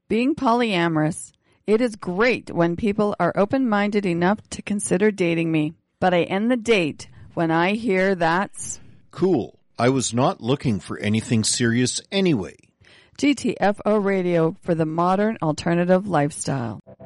being polyamorous. It is great when people are open-minded enough to consider dating me. But I end the date when I hear that's... Cool. I was not looking for anything serious anyway. GTFO Radio for the modern alternative lifestyle.